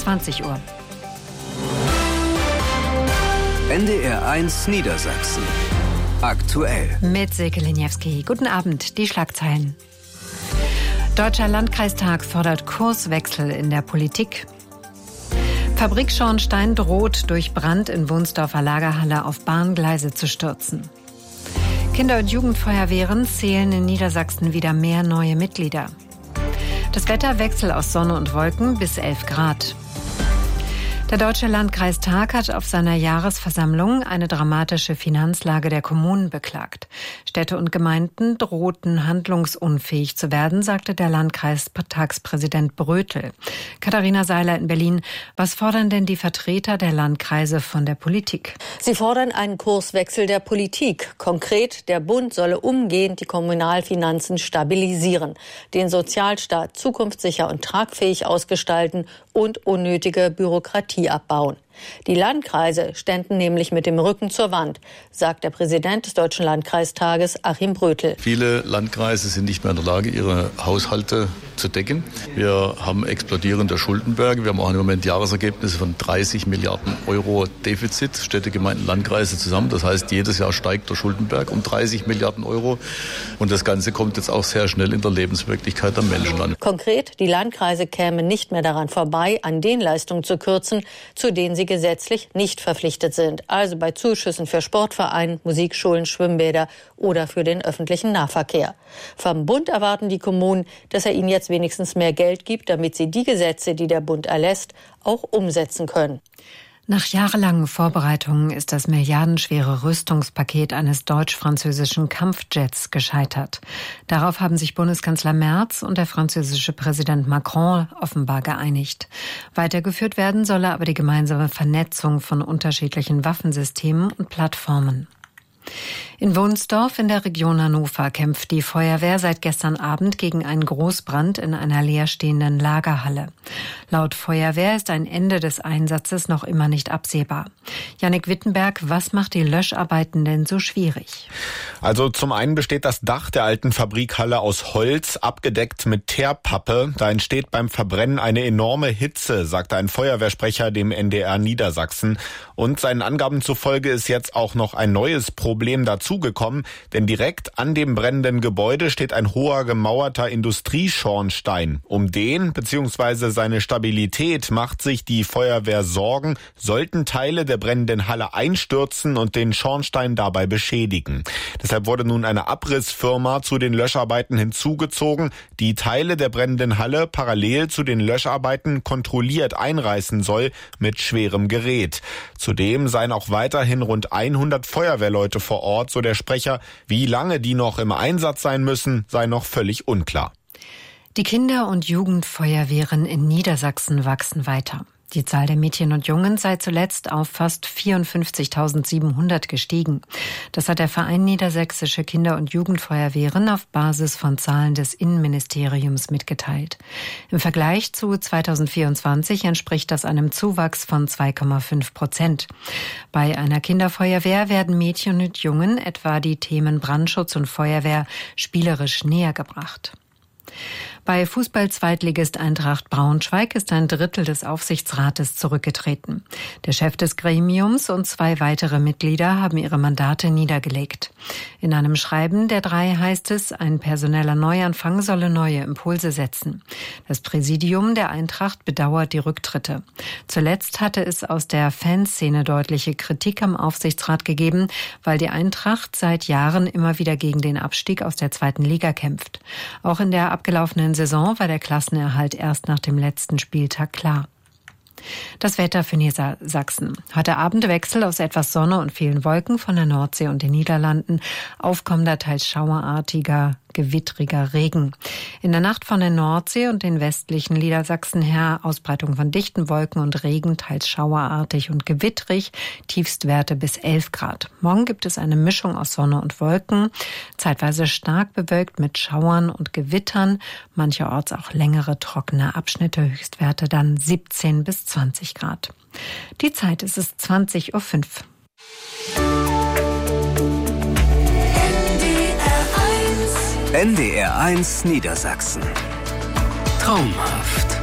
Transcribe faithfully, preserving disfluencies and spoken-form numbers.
zwanzig Uhr. N D R eins Niedersachsen. Aktuell. Mit Silke Liniewski. Guten Abend, die Schlagzeilen. Deutscher Landkreistag fordert Kurswechsel in der Politik. Fabrikschornstein droht durch Brand in Wunsdorfer Lagerhalle auf Bahngleise zu stürzen. Kinder- und Jugendfeuerwehren zählen in Niedersachsen wieder mehr neue Mitglieder. Das Wetter Wechsel aus Sonne und Wolken bis elf Grad. Der Deutsche Landkreistag hat auf seiner Jahresversammlung eine dramatische Finanzlage der Kommunen beklagt. Städte und Gemeinden drohten handlungsunfähig zu werden, sagte der Landkreistagspräsident Brötel. Katharina Seiler in Berlin. Was fordern denn die Vertreter der Landkreise von der Politik? Sie fordern einen Kurswechsel der Politik. Konkret, der Bund solle umgehend die Kommunalfinanzen stabilisieren, den Sozialstaat zukunftssicher und tragfähig ausgestalten und unnötige Bürokratie abbauen. Die Landkreise ständen nämlich mit dem Rücken zur Wand, sagt der Präsident des Deutschen Landkreistages, Achim Brötel. Viele Landkreise sind nicht mehr in der Lage, ihre Haushalte zu decken. Wir haben explodierende Schuldenberge. Wir haben auch im Moment Jahresergebnisse von dreißig Milliarden Euro Defizit, Städte, Gemeinden, Landkreise zusammen. Das heißt, jedes Jahr steigt der Schuldenberg um dreißig Milliarden Euro. Und das Ganze kommt jetzt auch sehr schnell in der Lebenswirklichkeit der Menschen an. Konkret, die Landkreise kämen nicht mehr daran vorbei, an den Leistungen zu kürzen, zu denen sie gesetzlich nicht verpflichtet sind. Also bei Zuschüssen für Sportvereine, Musikschulen, Schwimmbäder oder für den öffentlichen Nahverkehr. Vom Bund erwarten die Kommunen, dass er ihnen jetzt wenigstens mehr Geld gibt, damit sie die Gesetze, die der Bund erlässt, auch umsetzen können. Nach jahrelangen Vorbereitungen ist das milliardenschwere Rüstungspaket eines deutsch-französischen Kampfjets gescheitert. Darauf haben sich Bundeskanzler Merz und der französische Präsident Macron offenbar geeinigt. Weitergeführt werden solle aber die gemeinsame Vernetzung von unterschiedlichen Waffensystemen und Plattformen. In Wunsdorf in der Region Hannover kämpft die Feuerwehr seit gestern Abend gegen einen Großbrand in einer leerstehenden Lagerhalle. Laut Feuerwehr ist ein Ende des Einsatzes noch immer nicht absehbar. Jannik Wittenberg, was macht die Löscharbeiten denn so schwierig? Also zum einen besteht das Dach der alten Fabrikhalle aus Holz, abgedeckt mit Teerpappe. Da entsteht beim Verbrennen eine enorme Hitze, sagte ein Feuerwehrsprecher dem N D R Niedersachsen. Und seinen Angaben zufolge ist jetzt auch noch ein neues Problem dazugekommen, denn direkt an dem brennenden Gebäude steht ein hoher gemauerter Industrieschornstein. Um den bzw. seine Stabilität macht sich die Feuerwehr Sorgen, sollten Teile der brennenden Halle einstürzen und den Schornstein dabei beschädigen. Deshalb wurde nun eine Abrissfirma zu den Löscharbeiten hinzugezogen, die Teile der brennenden Halle parallel zu den Löscharbeiten kontrolliert einreißen soll mit schwerem Gerät. Zudem seien auch weiterhin rund hundert Feuerwehrleute vor Ort, so der Sprecher. Wie lange die noch im Einsatz sein müssen, sei noch völlig unklar. Die Kinder- und Jugendfeuerwehren in Niedersachsen wachsen weiter. Die Zahl der Mädchen und Jungen sei zuletzt auf fast vierundfünfzigtausendsiebenhundert gestiegen. Das hat der Verein Niedersächsische Kinder- und Jugendfeuerwehren auf Basis von Zahlen des Innenministeriums mitgeteilt. Im Vergleich zu zweitausendvierundzwanzig entspricht das einem Zuwachs von zwei Komma fünf Prozent. Bei einer Kinderfeuerwehr werden Mädchen und Jungen etwa die Themen Brandschutz und Feuerwehr spielerisch näher gebracht. Bei Fußball-Zweitligist Eintracht Braunschweig ist ein Drittel des Aufsichtsrates zurückgetreten. Der Chef des Gremiums und zwei weitere Mitglieder haben ihre Mandate niedergelegt. In einem Schreiben der drei heißt es, ein personeller Neuanfang solle neue Impulse setzen. Das Präsidium der Eintracht bedauert die Rücktritte. Zuletzt hatte es aus der Fanszene deutliche Kritik am Aufsichtsrat gegeben, weil die Eintracht seit Jahren immer wieder gegen den Abstieg aus der zweiten Liga kämpft. Auch in der abgelaufenen Saison war der Klassenerhalt erst nach dem letzten Spieltag klar. Das Wetter für Niedersachsen. Heute Abend Wechsel aus etwas Sonne und vielen Wolken von der Nordsee und den Niederlanden. Aufkommender, teils schauerartiger, gewittriger Regen. In der Nacht von der Nordsee und den westlichen Niedersachsen her Ausbreitung von dichten Wolken und Regen, teils schauerartig und gewittrig. Tiefstwerte bis elf Grad. Morgen gibt es eine Mischung aus Sonne und Wolken. Zeitweise stark bewölkt mit Schauern und Gewittern. Mancherorts auch längere trockene Abschnitte. Höchstwerte dann siebzehn bis zwanzig Grad. Die Zeit ist es zwanzig Uhr fünf. N D R eins Niedersachsen. Traumhaft.